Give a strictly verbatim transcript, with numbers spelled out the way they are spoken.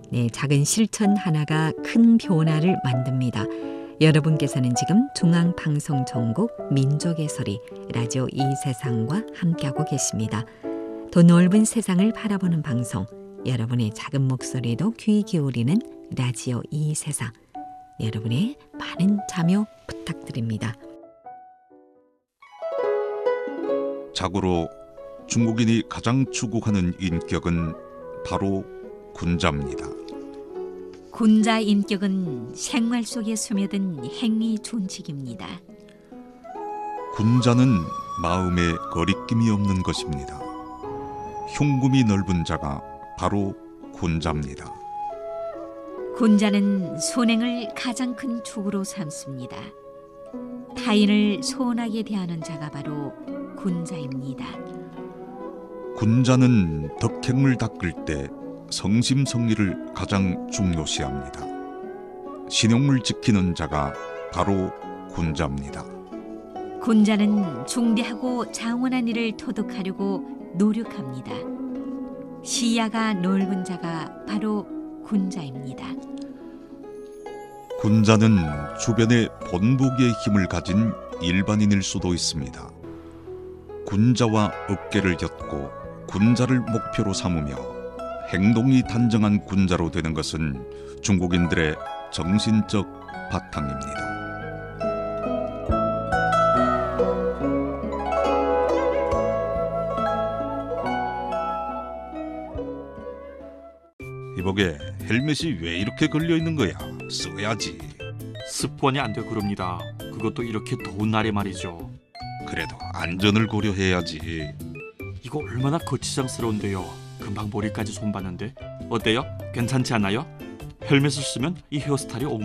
네, 작은 실천 하나가 큰 변화를 만듭니다. 여러분께서는 지금 중앙방송정국 민족의 소리 라디오 이 세상과 함께하고 계십니다. 더 넓은 세상을 바라보는 방송, 여러분의 작은 목소리에도 귀 기울이는 라디오 이 세상. 여러분의 많은 참여 부탁드립니다. 자고로 중국인이 가장 추구하는 인격은 바로 군자입니다. 군자 인격은 생활 속에 스며든 행위 준칙입니다. 군자는 마음에 거리낌이 없는 것입니다. 흉금이 넓은 자가 바로 군자입니다. 군자는 선행을 가장 큰 축으로 삼습니다. 타인을 소원하게 대하는 자가 바로 군자입니다. 군자는 덕행을 닦을 때 성심성의를 가장 중요시합니다. 신용을 지키는 자가 바로 군자입니다. 군자는 중대하고 장원한 일을 토득하려고 노력합니다. 시야가 넓은 자가 바로 군자입니다. 군자는 주변에 본보기의 힘을 가진 일반인일 수도 있습니다. 군자와 어깨를 엮고 군자를 목표로 삼으며 행동이 단정한 군자로 되는 것은 중국인들의 정신적 바탕입니다. 이보게, 헬멧이 왜 이렇게 걸려 있는 거야? 써야지. 습관이 안 돼 그럽니다. 그것도 이렇게 더운 날에 말이죠. 그래도 안전을 고려해야지. 이거 얼마나 거치장스러운데요. 금방 머리까지 손봤는데 어때요? 괜찮지 않아요? 헬멧을 쓰면 이 헤어스타일이